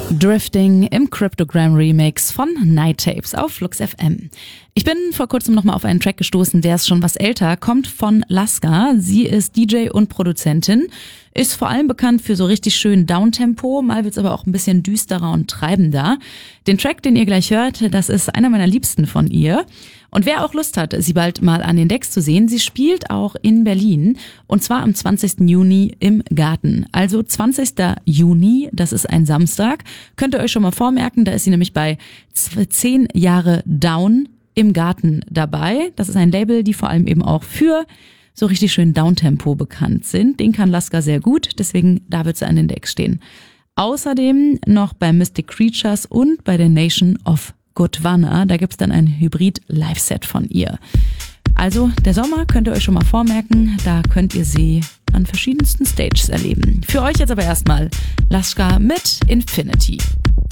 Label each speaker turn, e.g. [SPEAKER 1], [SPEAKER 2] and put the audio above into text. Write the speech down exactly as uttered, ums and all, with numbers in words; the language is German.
[SPEAKER 1] Drifting im Cryptogram Remix von Night Tapes auf Flux F M. Ich bin vor kurzem nochmal auf einen Track gestoßen, der ist schon was älter, kommt von Laska. Sie ist D J und Produzentin, ist vor allem bekannt für so richtig schön Downtempo, mal wird's aber auch ein bisschen düsterer und treibender. Den Track, den ihr gleich hört, das ist einer meiner liebsten von ihr. Und wer auch Lust hat, sie bald mal an den Decks zu sehen, sie spielt auch in Berlin und zwar am zwanzigsten Juni im Garten. Also zwanzigsten Juni, das ist ein Samstag, könnt ihr euch schon mal vormerken, da ist sie nämlich bei zehn Jahre Down im Garten dabei. Das ist ein Label, die vor allem eben auch für so richtig schön Downtempo bekannt sind. Den kann Laska sehr gut, deswegen da wird sie an den Decks stehen. Außerdem noch bei Mystic Creatures und bei der Nation of Gondwana, da gibt's dann ein Hybrid-Live-Set von ihr. Also der Sommer könnt ihr euch schon mal vormerken, da könnt ihr sie an verschiedensten Stages erleben. Für euch jetzt aber erstmal Laska mit Infinity.